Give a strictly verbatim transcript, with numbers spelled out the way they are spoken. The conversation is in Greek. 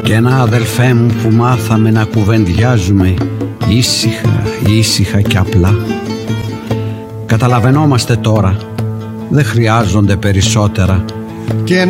Κι ένα αδελφέ μου που μάθαμε να κουβεντιάζουμε ήσυχα, ήσυχα και απλά. Καταλαβαίνόμαστε τώρα, δεν χρειάζονται περισσότερα. Και